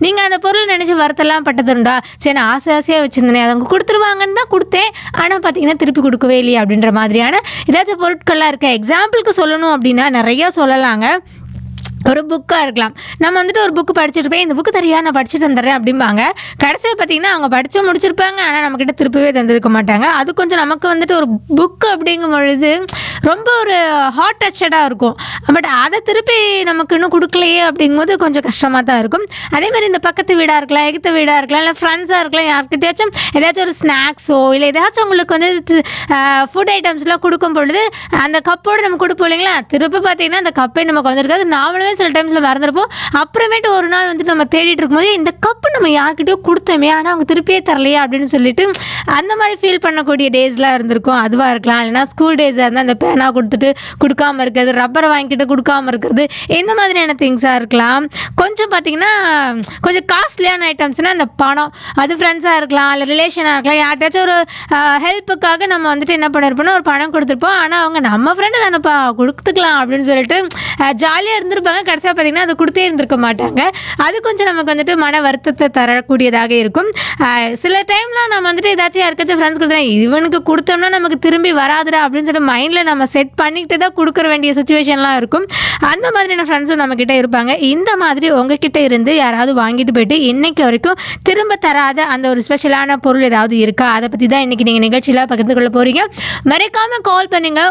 நீங்கள் அந்த பொருள் நினச்சி வருத்தெல்லாம் பட்டதுண்டா? சரி நான் ஆசையாக வச்சுருந்தேன், அதை அவங்க கொடுத்துருவாங்கன்னு தான் கொடுத்தேன், ஆனால் பார்த்தீங்கன்னா திருப்பி கொடுக்கவே இல்லையே அப்படின்ற மாதிரியான ஏதாச்சும் பொருட்கள்லாம் இருக்கா? எக்ஸாம்பிளுக்கு சொல்லணும் அப்படின்னா நிறையா சொல்லலாங்க. ஒரு புக்காக இருக்கலாம். நம்ம வந்துட்டு ஒரு புக்கு படிச்சுட்டு போய் இந்த புக்கு தெரியா நான் படிச்சுட்டு வந்துடுறேன் அப்படிம்பாங்க. கடைசியில் பார்த்தீங்கன்னா அவங்க படித்து முடிச்சிருப்பாங்க, ஆனால் நம்மக்கிட்ட திருப்பவே தந்துருக்க மாட்டாங்க. அது கொஞ்சம் நமக்கு வந்துட்டு ஒரு புக்கு அப்படிங்கும் பொழுது ரொம்ப ஒரு ஹார்ட் டச்சடாக இருக்கும். பட் அதை திருப்பி நமக்கு இன்னும் கொடுக்கலையே அப்படிங்கும்போது கொஞ்சம் கஷ்டமாக தான் இருக்கும். அதேமாதிரி இந்த பக்கத்து வீடாக இருக்கலாம், எகுத்த வீடாக இருக்கலாம், இல்லை ஃப்ரெண்ட்ஸாக இருக்கலாம், யார்கிட்டயாச்சும் ஏதாச்சும் ஒரு ஸ்நாக்ஸோ இல்லை ஏதாச்சும் உங்களுக்கு வந்து ஃபுட் ஐட்டம்ஸ்லாம் கொடுக்கும் பொழுது அந்த கப்போடு நம்ம கொடுப்போம் இல்லைங்களா? திருப்பி பார்த்தீங்கன்னா அந்த கப்பே நமக்கு வந்திருக்காது. நாமளுமே சில டைம்ஸில் மறந்துருப்போம். அப்புறமேட்டு ஒரு நாள் வந்துட்டு நம்ம தேடிட்டு இருக்கும்போது இந்த கப்பு நம்ம யார்கிட்டயோ கொடுத்தோமே, ஆனால் அவங்க திருப்பியே தரலையா அப்படின்னு சொல்லிட்டு அந்த மாதிரி ஃபீல் பண்ணக்கூடிய டேஸ்லாம் இருந்திருக்கும். அதுவாக இருக்கலாம். இல்லைனா ஸ்கூல் டேஸாக இருந்தால் அந்த பேனா கொடுத்துட்டு கொடுக்காம இருக்கிறது, ரப்பரை வாங்கிட்டு கொடுக்காம இருக்கிறது, இந்த மாதிரியான திங்ஸாக இருக்கலாம். கொஞ்சம் பார்த்திங்கன்னா கொஞ்சம் காஸ்ட்லியான ஐட்டம்ஸ்னால் அந்த பணம், அது ஃப்ரெண்ட்ஸாக இருக்கலாம், இல்லை ரிலேஷனாக இருக்கலாம், யார்ட்டாச்சும் ஒரு ஹெல்ப்புக்காக நம்ம வந்துட்டு என்ன பண்ணியிருப்போம்னா ஒரு பணம் கொடுத்துருப்போம். ஆனால் அவங்க நம்ம ஃப்ரெண்டு தானேப்பா கொடுத்துக்கலாம் அப்படின்னு சொல்லிட்டு ஜாலியாக இருந்திருப்பாங்க. கடைசியாக பார்த்திங்கன்னா அது கொடுத்தே இருந்திருக்க மாட்டாங்க. அது கொஞ்சம் நமக்கு வந்துட்டு மன வருத்தத்தை தரக்கூடியதாக இருக்கும். சில டைம்லாம் நம்ம வந்துட்டு ஏதாச்சும் யாருக்காச்சும் ஃப்ரெண்ட்ஸ் கொடுத்தோம், இவனுக்கு கொடுத்தோம்னா நமக்கு திரும்பி வராதுடா அப்படின்னு சொல்லிட்டு மைண்டில் நம்ம செட் பண்ணிக்கிட்டு தான் கொடுக்குற வேண்டிய சுச்சுவேஷன்லாம் இருக்கும். அந்த மாதிரியான ஃப்ரெண்ட்ஸும் நம்மக்கிட்ட இருப்பாங்க. இந்த மாதிரி உங்ககிட்ட இருந்து யாராவது வாங்கிட்டு போயிட்டு இன்னைக்கு வரைக்கும் திரும்ப தராத அந்த ஒரு ஸ்பெஷலான பொருள் ஏதாவது இருக்கா? அதை பற்றி தான் இன்றைக்கி நீங்கள் நிகழ்ச்சியில் பகிர்ந்து கொள்ள போகிறீங்க. மறக்காமல் கால் பண்ணுங்கள்.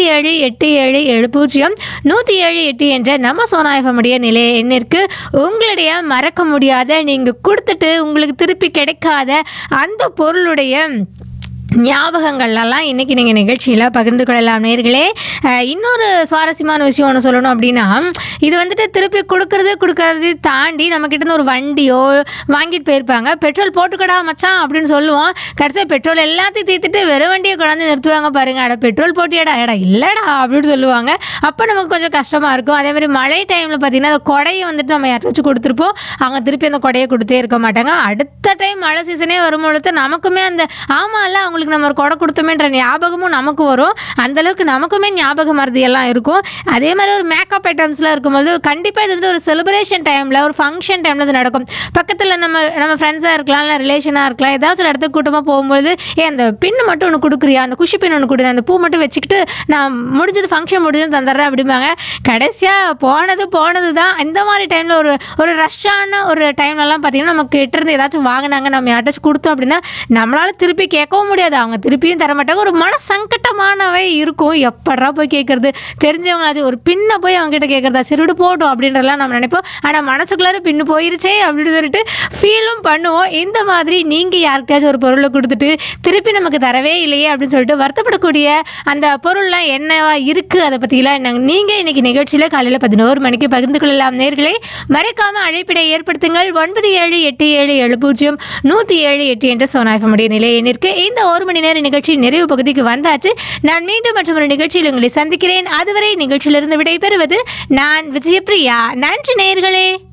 9787700107 என்ற நம்ம சோனா எஃப்எம் உடைய நிலைய எண்ணிற்கு உங்களுடைய மறக்க முடியாத, நீங்கள் கொடுத்துட்டு உங்களுக்கு திருப்பி கிடைக்காத அந்த பொருளுடைய ஞாபகங்கள்லாம் இன்றைக்கி நீங்கள் நிகழ்ச்சியில் பகிர்ந்து கொள்ளலாம் நேயர்களே. இன்னொரு சுவாரஸ்யமான விஷயம் ஒன்று சொல்லணும் அப்படின்னா, இது வந்துட்டு திருப்பி கொடுக்கறது தாண்டி நம்மக்கிட்ட ஒரு வண்டியோ வாங்கிட்டு போயிருப்பாங்க. பெட்ரோல் போட்டுக்கடா மச்சான் அப்படின்னு சொல்லுவோம். கடைசியாக பெட்ரோல் எல்லாத்தையும் தீர்த்துட்டு வெறும் வண்டியை கொண்டாந்து நிறுத்துவாங்க பாருங்க. அட பெட்ரோல் போட்டியாடா, எடா இல்லைடா அப்படின்னு சொல்லுவாங்க. அப்போ நமக்கு கொஞ்சம் கஷ்டமாக இருக்கும். அதேமாதிரி மழை டைமில் பார்த்திங்கன்னா அந்த கொடையை வந்துட்டு நம்ம யாராச்சும் கொடுத்துருப்போம், அவங்க திருப்பி அந்த கொடையை கொடுத்தே இருக்க மாட்டாங்க. அடுத்த டைம் மழை சீசனே வரும்பொழுது நமக்குமே அந்த ஆமாம்ல அவங்களுக்கு நம்ம ஒரு கொடை கொடுத்தோமேன்ற ஞாபகமும் நமக்கு வரும். அந்தளவுக்கு நமக்குமே ஞாபக மறதியெல்லாம் இருக்கும். அதே மாதிரி ஒரு மேக்கப் ஐட்டம்ஸ்லாம் இருக்கும்போது கண்டிப்பாக இது வந்து ஒரு செலிப்ரேஷன் டைமில், ஒரு ஃபங்க்ஷன் டைமில் இது நடக்கும். பக்கத்தில் நம்ம ஃப்ரெண்ட்ஸாக இருக்கலாம், இல்லை ரிலேஷனாக இருக்கலாம், ஏதாச்சும் ஒரு இடத்துக்கு கூட்டமாக போகும்போது அந்த பின்னு மட்டும் ஒன்று கொடுக்குறியா, அந்த குஷி பின் ஒன்று கொடுக்குறேன், அந்த பூ மட்டும் வச்சுக்கிட்டு நான் முடிஞ்சது ஃபங்க்ஷன் முடிஞ்சது தந்துடுறேன் அப்படிம்பாங்க. கடைசியாக போனது தான். இந்த மாதிரி டைமில் ஒரு ரஷ்ஷான ஒரு டைம்லலாம் பார்த்திங்கன்னா நமக்கு கிட்டேருந்து ஏதாச்சும் வாங்கினாங்க, நம்ம யார்ட்டாச்சும் கொடுத்தோம் அப்படின்னா நம்மளால் திருப்பி கேட்கவும் முடியாது, அவங்க திருப்பியும் தரமாட்டாங்க. ஒரு மன சங்கட்டமானவே இருக்கும். எப்படா போய் கேட்கறது, தெரிஞ்சவங்களாச்சும் ஒரு பின்னை போய் அவங்க கிட்ட கேட்கறதா, சிறுடு போட்டோம் அப்படின்றலாம் நம்ம நினைப்போம். ஆனால் மனசுக்குள்ளார பின்னு போயிருச்சே அப்படின்னு சொல்லிட்டு ஃபீலும் பண்ணுவோம். இந்த மாதிரி நீங்கள் யாருக்காச்சும் ஒரு பொருளை கொடுத்துட்டு திருப்பி நமக்கு தரவே இல்லையே அப்படின்னு சொல்லிட்டு வருத்தப்படக்கூடிய அந்த பொருள்லாம் என்னவா இருக்குது, அதை பற்றிலாம் நீங்கள் இன்றைக்கி நிகழ்ச்சியில் காலையில் 11 மணிக்கு பகிர்ந்து கொள்ளலாம் நேயர்களே. மறக்காமல் அழைப்பினை ஏற்படுத்துங்கள். 9787700107 என்ற சோனா எஃப்எம் உடைய நிலை எண்ணிற்கு இந்த ஒரு மணி நேர நிகழ்ச்சி நிறைவு பகுதிக்கு வந்தாச்சு. நான் மீண்டும் மற்றொரு நிகழ்ச்சியில் உங்களை சந்திக்கிறேன். அதுவரை நிகழ்ச்சியிலிருந்து விடைபெறுவது நான் விஜயபிரியா. நன்றி நேயர்களே.